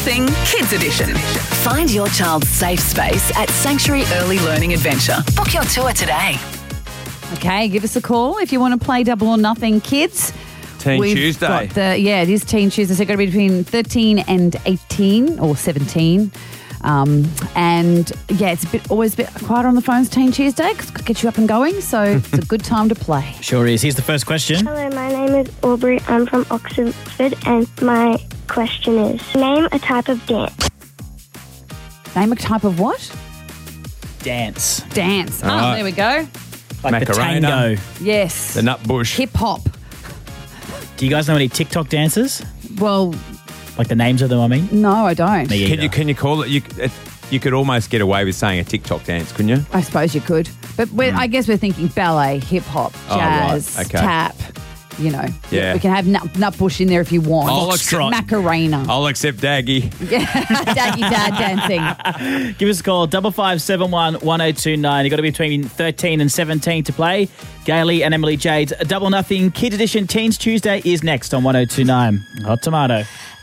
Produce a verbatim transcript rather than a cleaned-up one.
Nothing Kids Edition. Find your child's safe space at Sanctuary Early Learning Adventure. Book your tour today. Okay, give us a call if you want to play Double or Nothing Kids. Teen We've Tuesday. got the, yeah, it is Teen Tuesday. So it's going to be between thirteen and eighteen or seventeen. Um, and yeah, it's a bit always a bit quieter on the phones Teen Tuesday because it gets you up and going. So it's a good time to play. Sure is. Here's the first question. Hello, my name is Aubrey. I'm from Oxford, and my question is, name a type of dance. Name a type of what? Dance. Dance. Oh, right. there we go. Like Macarena. the tango. Yes. The nut bush. Hip hop. Do you guys know any TikTok dances? Well, Like the names of them, I mean? no, I don't. Me Can either. you can you call it? You it, you could almost get away with saying a TikTok dance, couldn't you? I suppose you could. But we're, I guess we're thinking ballet, hip hop, Oh, right. jazz, Okay. tap. You know, Yeah. we can have nut, nut bush in there if you want. I'll accept- Macarena. I'll accept Daggy. Daggy dad dancing. Give us a call, double five seven one one zero two nine. You've got to be between thirteen and seventeen to play. Gailey and Emily Jade's Double Nothing Kids Edition Teens Tuesday is next on one zero two nine. Hot Tomato.